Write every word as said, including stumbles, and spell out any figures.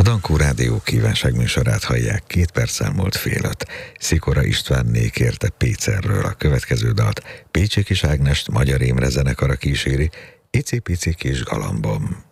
Dankó Rádió kívánságműsorát hallják, két perc elmúlt fél öt. Szikora Istvánné kérte Pécerről a következő dalt. Pécsi Kis Ágnest Magyar Imre zenekara kíséri, Icipici kis galambom.